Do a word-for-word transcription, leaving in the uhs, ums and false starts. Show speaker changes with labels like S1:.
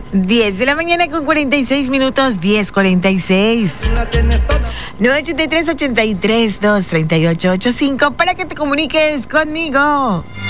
S1: diez de la mañana con cuarenta y seis minutos, diez cuarenta y seis. nueve ocho tres, ochenta y tres, dos treinta y ocho ochenta y cinco para que te comuniques conmigo.